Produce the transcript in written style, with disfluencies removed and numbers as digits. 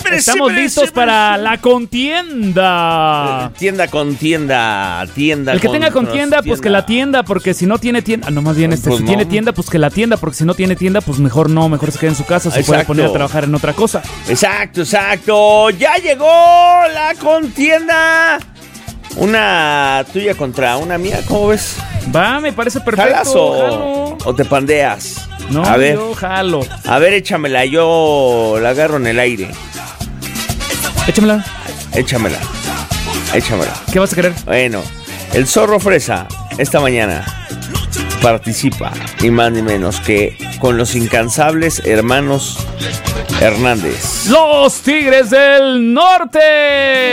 Estamos listos para la contienda. Tienda con tienda. Tienda. El que tenga contienda, pues que la tienda, porque si no tiene tienda. No, más bien, Pues si no. tiene tienda, pues que la tienda, porque si no tiene tienda, pues mejor no, mejor se quede en su casa, se puede Exacto. poner a trabajar en otra cosa. Exacto. Ya llegó la contienda. Una tuya contra una mía, ¿cómo ves? Va, me parece perfecto. ¿Jalas Jalo. o te pandeas? No, a ver, yo jalo. a ver, échamela, yo la agarro en el aire. Échamela. Échamela. ¿Qué vas a querer? Bueno, el Zorro Fresa esta mañana participa ni más ni menos que con los incansables hermanos Hernández. Los Tigres del Norte.